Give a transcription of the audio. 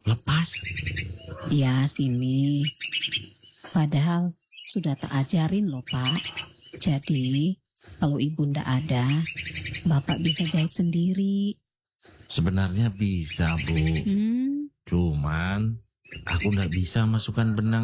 lepas. Ya sini. Padahal sudah tak ajarin loh Pak. Jadi kalau ibu ndak ada, Bapak bisa jahit sendiri. Sebenarnya bisa, Bu. Cuman aku ndak bisa masukkan benang